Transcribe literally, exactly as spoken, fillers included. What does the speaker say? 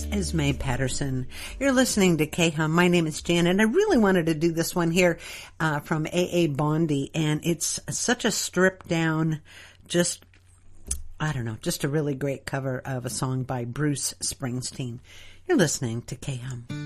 Esme Patterson. You're listening to K-Hum. My name is Janet. I really wanted to do this one here uh, from A A. Bondi, and it's such a stripped down, just, I don't know, just a really great cover of a song by Bruce Springsteen. You're listening to K-Hum.